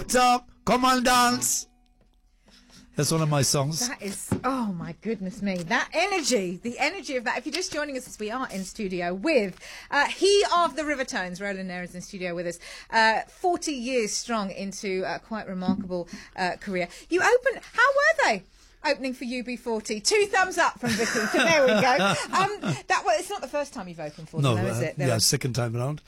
talk, come and dance. That's one of my songs. That is, oh my goodness me. That energy, the energy of that. If you're just joining us, we are in studio with he of the Rivertones. Roland Eyre is in studio with us. 40 years strong into a quite remarkable career. You opened, how were they? Opening for UB40. 2 thumbs up from Vicky. So there we go. It's not the first time you've opened for them, though, is it? Second time around.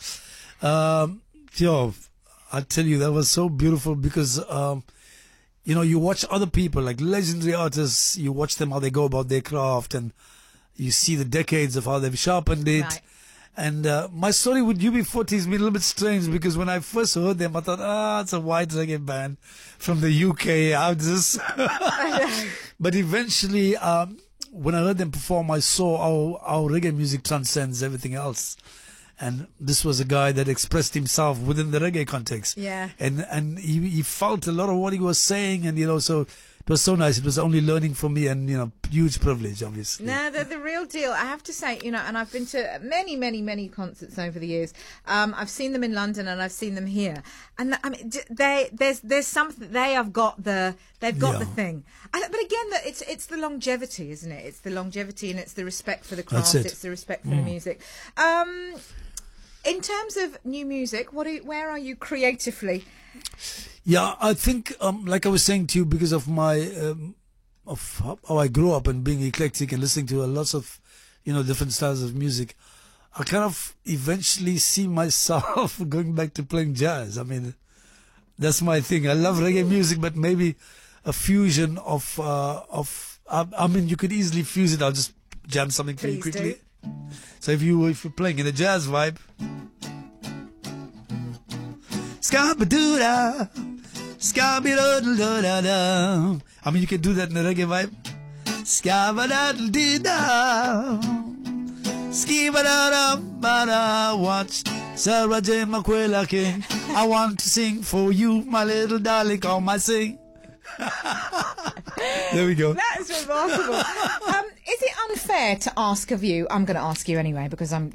I tell you, that was so beautiful because, you watch other people, like legendary artists, you watch them, how they go about their craft, and you see the decades of how they've sharpened it. Right. And my story with UB40 has been a little bit strange because when I first heard them, I thought, it's a white reggae band from the UK. How does this? But eventually, when I heard them perform, I saw how reggae music transcends everything else. And this was a guy that expressed himself within the reggae context. Yeah. And he felt a lot of what he was saying, and so it was so nice. It was only learning for me, and huge privilege, obviously. No, they're the real deal. I have to say, and I've been to many, many, many concerts over the years. I've seen them in London and I've seen them here, and I mean, there's something they've got the thing. But again, it's the longevity, isn't it? It's the longevity, and it's the respect for the craft. It's the respect for the music. In terms of new music, where are you creatively? Yeah, I think, like I was saying to you, because of my of how I grew up and being eclectic and listening to lots of different styles of music, I kind of eventually see myself going back to playing jazz. I mean, that's my thing. I love reggae music, but maybe a fusion of I mean, you could easily fuse it. I'll just jam something for you quickly. So if you're playing in a jazz vibe, Scabba-doo-da, scabba-doo-da-da-da. I mean, you can do that in a reggae vibe. Scabba-da-doo-da, skibba-da-da-ba-da. Watch Sarah J. McQuilla King. I want to sing for you, my little darling. Come and sing. There we go. That is remarkable. Is it unfair to ask of you? I'm going to ask you anyway because I'm.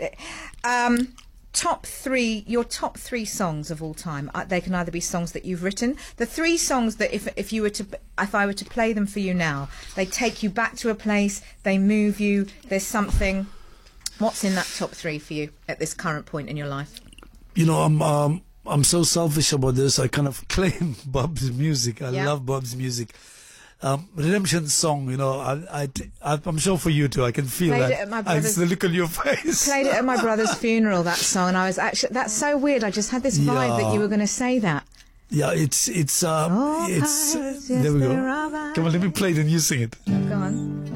Your top three songs of all time. They can either be songs that you've written. The 3 songs that if I were to play them for you now, they take you back to a place. They move you. There's something. What's in that top 3 for you at this current point in your life? I'm so selfish about this. I kind of claim Bob's music. I love Bob's music. Redemption song, I'm sure for you too. I can feel played that. It at my brother's, it's the look on your face. Played it at my brother's funeral, that song, and I was actually, that's so weird. I just had this vibe that you were going to say that. Yeah, there we go. Come on, let me play it and you sing it. Go on.